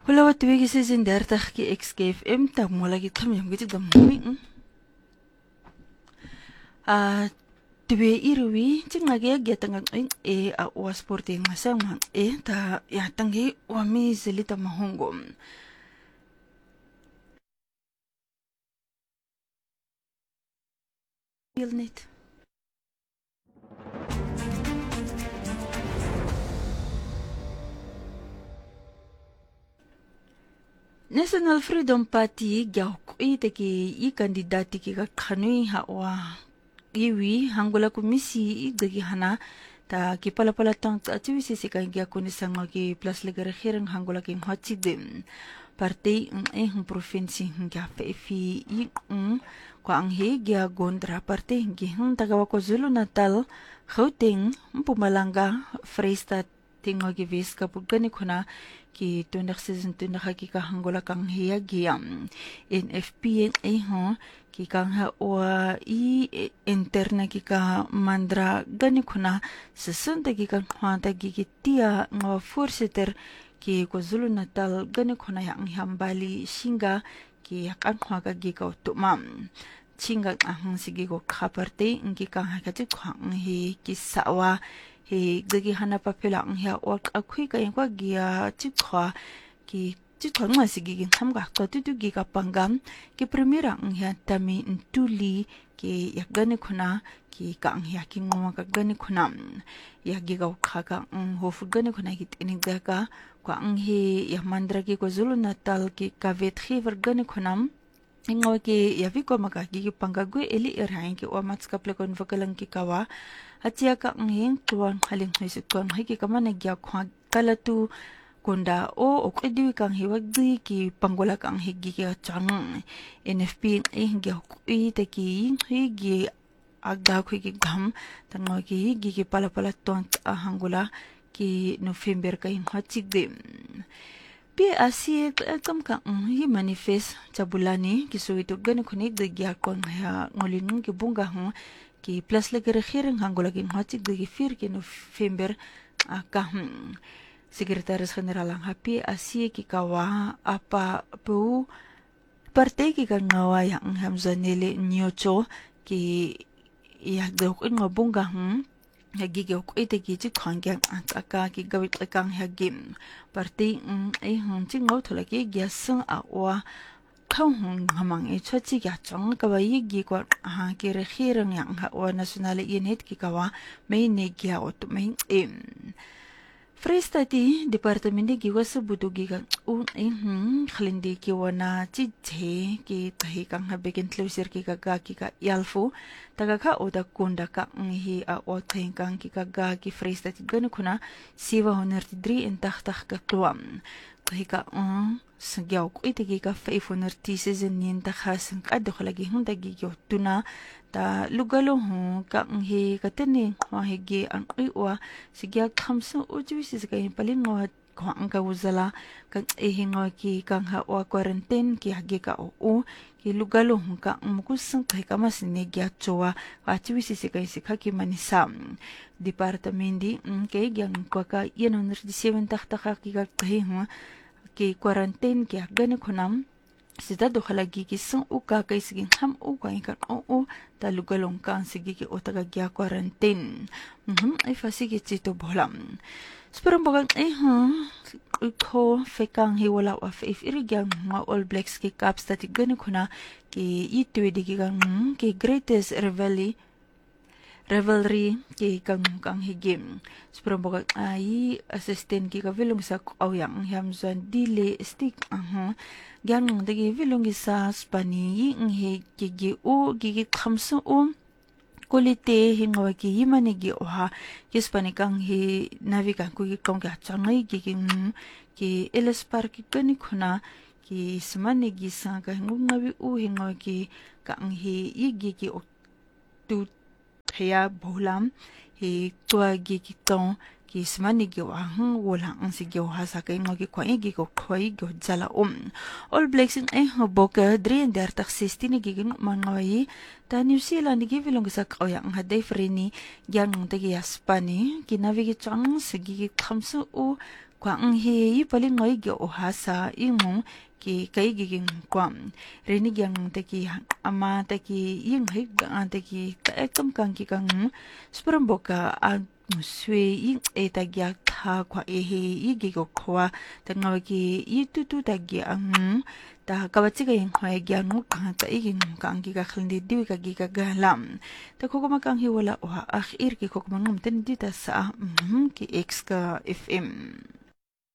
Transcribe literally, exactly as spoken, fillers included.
Hula wat twee season dertig ki X K F M ta mola ki tam yang gitu dam mami. Ah twee irwi cing lagi ya gia tengah e a wa sport yang masang man e ta ya tangi wa mi zelita mahongo. Ilnet. National Freedom Party gyao kui te ki i kandidati ki ka kanui ha wa iwi hangula komisi i dagi hana ta ki pala pala tang ta tiwi sisi ka gya kuni sanga ki plus legere hirang hangula ki nghachi dim partai ng eh ng provinsi ng gya fe fi i ng kwa ang he gya gondra partai ng hing tagawa ko Zulu Natal Gauteng Mpumalanga Vrystaat tingo ki vis ka pugani kuna ki tunak season tunak ki ka hangula kang hiya giyam N F P eh ho ki kang ha wa i interna ki ka mandra gani kuna sesunta ki kan hwanta ki ki tia nga voorsitter ki KwaZulu Natal gani kuna yang hambali singa ki yakan hwaga ki ka utumam singa ahang sige ko kaparte ngi kang ha kati kwang hi ki sawa he gagi hana papela ang hiya wak akui ka yung kwa giya chikwa ki chikwa nga sige gin hamga ka tutu gi ka panggam ki primera ang hiya tami ntuli ki yakgani kuna ki ka ang hiya ki ngoma ka gani kuna yagi ka ukaka ang hofu gani kuna ki tinigda ka kwa ang hi yamandra ki KwaZulu Natal ki kavet khiver gani kuna ingawa ki yavi ko makaki ki panggagwe eli irahin ki wamats ka plekon vakalang ki kawa hatia ka ang hing tuwan haling hisit ko ang hiki ka managya kwa kalatu kunda o okediwi kang hiwagdi ki panggula kang higi ki chang N F P eh higi hukui te ki higi agda kui ki gam tango ki higi ki pala pala tuwan hanggula ki November ka hing hachig dim Pi asi kam ka hi manifest cabulani ki so itu gani kunik de gya kon ha ngolin ki bunga hu ki plus lagi rekhireng hangula ki hachik de fir ki November ka sekretaris general ang happy asi ki kawa apa pu partai ki kan ngawa yang hamzanele nyocho ki ya de ko ngabunga hu hagi ko ite ki chi khangya aka ki gawit kang hagim parti ai hon chi ngau thola ki gyasang a wa khang hon hamang e chachi gya chang ka ba yi gi ko ha ki re khirang yang ha wa national unit ki kawa mai ne gya ot mai em Vrystaati departamento ki wasu budu gi ka un ai hm khlindi ki wana chi je ki tahi kang ha begen closer ki ka ga ki ka yalfu taga ka oda kunda ka hi a o thain kang ki ka ga ki Vrystaati ganu kuna siwa honderdrie en tachtig ka kwam tahi ka un sagyaw ko ite ki ka vijfhonderdnegentig hasang ka do lagi hunda gi yo tuna ta lugalo ho ka hi ka tene wa higi ang iwa sigya khamso ujwisi sa kay palingo ko ang kawuzala kang ehingo ki kang ha wa quarantine ki hagi ka o ki lugalo ho ka mukusang kay ka mas negya chowa ka chiwisi sa kay sikaki manisam departamenti kay gyang ko ka one hundred seven takta ki ka kay ho ki quarantine ki gani kunam sida do halagi ki sang uka kay siging ham uka ikan oo talugalong kan sige ki otaga gya quarantine mhm ay fasigi chito bolam Sperang bagang eh ha ko fekang hiwala wa if irigyang mga All Blacks ki caps tati gani kuna ki itwe di ki kang ki greatest revelry revelry ki kang kang higim Sperang bagang ay assistant ki ka vilong sa awyang hamzan dile stick aha gyang dagi vilong sa Spani ng he gigi o gigi khamso o kulite hingawa ki yimani gi oha ki Spani kang hi navigan ku gi kong ga changai gigi ki Ellis Park ki kani khuna ki smani gi sa ka ngawi u hingawa ki kang hi yigi ki o tu thaya bolam hi tua gigi tong ki smani gi wa hang wala ang sige wa sa kay ngogi kwa igi ko khoi go jala um All Blacks in eh boka thirty-three sixteen gi mangawi ta New Zealand gi vilong sa kaya ang haday freni gyang tagi Spani ki navigi chang sige khamsu u kwa ang he ipali ngoy gi ohasa ingong ki kaigiging kwa rini gyang teki ama teki yung hay ang teki kaekam kang ki kang spramboka ang muswe yung etagyak ta kwa ehe igi go kwa tangaw ki itutu tagi ang ta kawatsiga yung hoy gyang mo kang ta igin kang ki kaklindi diwi ka gi kagalam ta kukumakang hiwala wa akhir ki kukumangam tin dita sa mm, ki X ka F M.